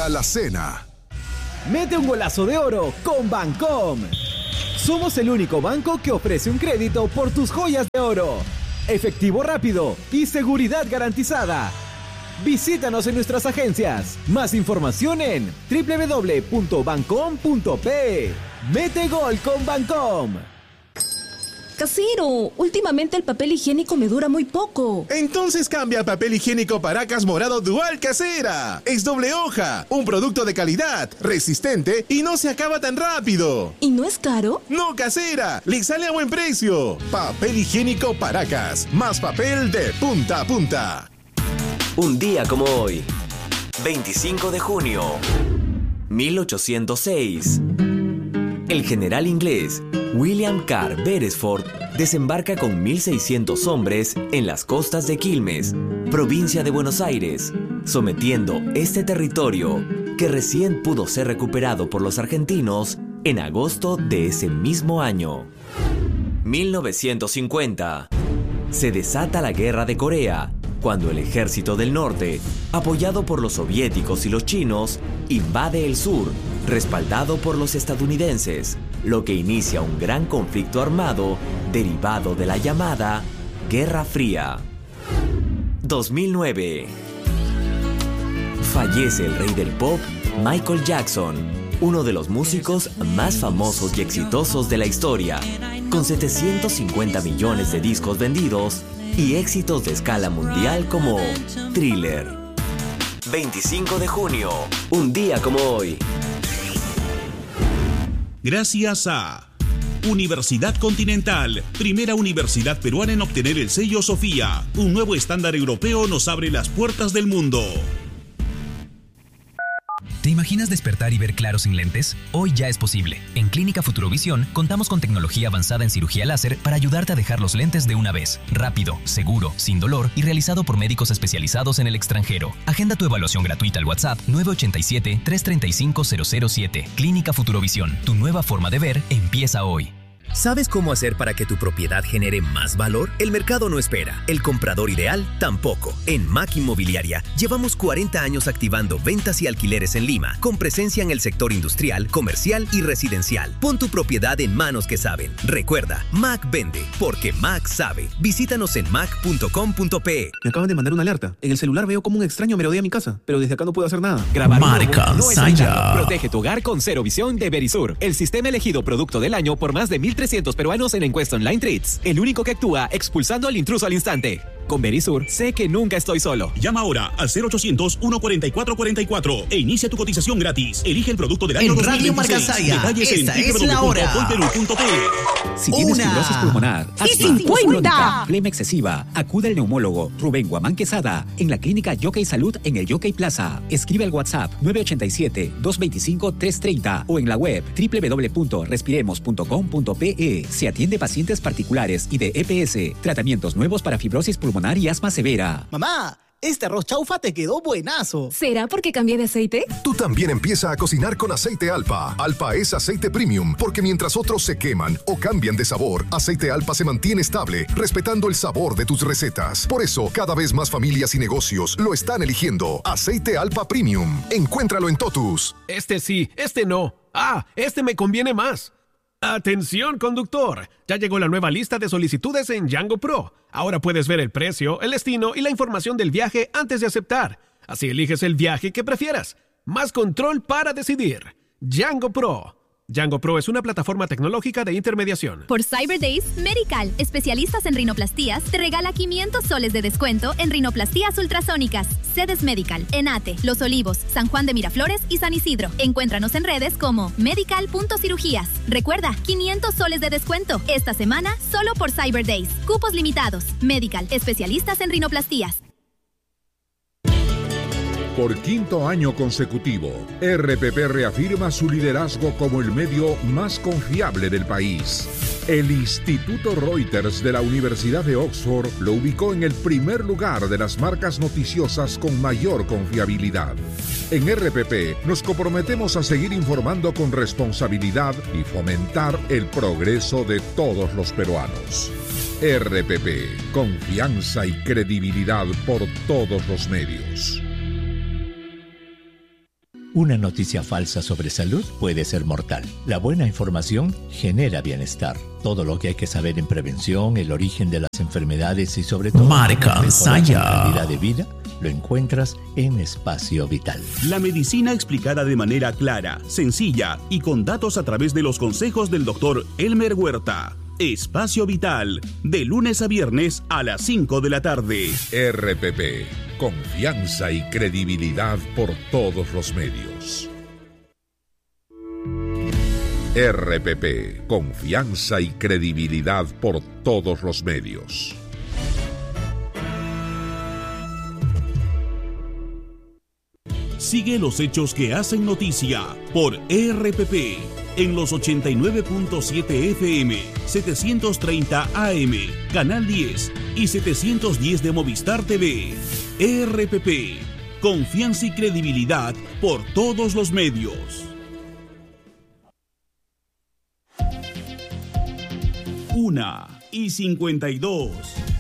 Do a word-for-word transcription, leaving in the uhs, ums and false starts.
la alacena. Mete un golazo de oro con Bancom. Somos el único banco que ofrece un crédito por tus joyas de oro. Efectivo rápido y seguridad garantizada. Visítanos en nuestras agencias. Más información en doble u doble u doble u punto bancom punto pe. Mete gol con Bancom. Casero, últimamente el papel higiénico me dura muy poco. Entonces cambia a papel higiénico Paracas Morado Dual Casera. Es doble hoja, un producto de calidad, resistente y no se acaba tan rápido. ¿Y no es caro? No, Casera, le sale a buen precio. Papel higiénico Paracas, más papel de punta a punta. Un día como hoy, veinticinco de junio, mil ochocientos seis. El general inglés William Carr Beresford desembarca con mil seiscientos hombres en las costas de Quilmes, provincia de Buenos Aires, sometiendo este territorio, que recién pudo ser recuperado por los argentinos en agosto de ese mismo año. mil novecientos cincuenta. Se desata la Guerra de Corea, cuando el ejército del norte, apoyado por los soviéticos y los chinos, invade el sur, respaldado por los estadounidenses, lo que inicia un gran conflicto armado derivado de la llamada Guerra Fría. dos mil nueve. Fallece el rey del pop, Michael Jackson, uno de los músicos más famosos y exitosos de la historia, con setecientos cincuenta millones de discos vendidos y éxitos de escala mundial como Thriller. veinticinco de junio, un día como hoy. Gracias a Universidad Continental, primera universidad peruana en obtener el sello Sofía. Un nuevo estándar europeo nos abre las puertas del mundo. ¿Te imaginas despertar y ver claro sin lentes? Hoy ya es posible. En Clínica Futurovisión contamos con tecnología avanzada en cirugía láser para ayudarte a dejar los lentes de una vez. Rápido, seguro, sin dolor y realizado por médicos especializados en el extranjero. Agenda tu evaluación gratuita al WhatsApp nueve ocho siete, tres tres cinco, cero cero siete. Clínica Futurovisión, tu nueva forma de ver empieza hoy. ¿Sabes cómo hacer para que tu propiedad genere más valor? El mercado no espera, el comprador ideal tampoco. En Mac Inmobiliaria llevamos cuarenta años activando ventas y alquileres en Lima, con presencia en el sector industrial, comercial y residencial. Pon tu propiedad en manos que saben. Recuerda, Mac vende, porque Mac sabe. Visítanos en mac punto com punto pe. Me acaban de mandar una alerta. En el celular veo como un extraño merodea mi casa, pero desde acá no puedo hacer nada. Grabar Marca no es daño. Protege tu hogar con Cero Visión de Verisur, el sistema elegido producto del año por más de mil trescientos peruanos en encuesta online Treats, el único que actúa expulsando al intruso al instante. Con Verisur, sé que nunca estoy solo. Llama ahora al cero ochocientos, uno cuarenta y cuatro cuarenta y cuatro e inicia tu cotización gratis. Elige el producto del año en dos mil veintiséis. Radio Marcasaya, Detalles esta en es la hora. colperú punto pe. Si tienes Una. fibrosis pulmonar, Y asma, cincuenta. crónica, flema excesiva, acude al neumólogo Rubén Guamán Quesada en la clínica Yockey Salud en el Yockey Plaza. Escribe al WhatsApp nueve ocho siete, dos dos cinco, tres tres cero o en la web doble u doble u doble u punto respiremos punto com punto pe. Se atiende pacientes particulares y de E P S. Tratamientos nuevos para fibrosis pulmonar y asma severa. Mamá, este arroz chaufa te quedó buenazo. ¿Será porque cambié de aceite? Tú también empieza a cocinar con aceite Alpa. Alpa es aceite premium, porque mientras otros se queman o cambian de sabor, aceite Alpa se mantiene estable, respetando el sabor de tus recetas. Por eso, cada vez más familias y negocios lo están eligiendo. Aceite Alpa Premium. Encuéntralo en Totus. Este sí, este no. Ah, este me conviene más. ¡Atención, conductor! Ya llegó la nueva lista de solicitudes en Django Pro. Ahora puedes ver el precio, el destino y la información del viaje antes de aceptar. Así eliges el viaje que prefieras. Más control para decidir. Django Pro. Django Pro es una plataforma tecnológica de intermediación. Por Cyber Days, Medical, especialistas en rinoplastías, te regala quinientos soles de descuento en rinoplastías ultrasónicas. Sedes Medical, Enate, Los Olivos, San Juan de Miraflores y San Isidro. Encuéntranos en redes como medical punto cirugías. Recuerda, quinientos soles de descuento. Esta semana, solo por Cyber Days. Cupos limitados. Medical, especialistas en rinoplastías. Por quinto año consecutivo, R P P reafirma su liderazgo como el medio más confiable del país. El Instituto Reuters de la Universidad de Oxford lo ubicó en el primer lugar de las marcas noticiosas con mayor confiabilidad. En R P P nos comprometemos a seguir informando con responsabilidad y fomentar el progreso de todos los peruanos. R P P, confianza y credibilidad por todos los medios. Una noticia falsa sobre salud puede ser mortal. La buena información genera bienestar. Todo lo que hay que saber en prevención, el origen de las enfermedades y sobre todo Marca mejorar Saya. la calidad de vida, lo encuentras en Espacio Vital. La medicina explicada de manera clara, sencilla y con datos a través de los consejos del doctor Elmer Huerta. Espacio Vital, de lunes a viernes a las cinco de la tarde. R P P, confianza y credibilidad por todos los medios. R P P, confianza y credibilidad por todos los medios. Sigue los hechos que hacen noticia por R P P en los ochenta y nueve punto siete F M, setecientos treinta A M, Canal diez y setecientos diez de Movistar T V. R P P, confianza y credibilidad por todos los medios. Una y cincuenta y dos.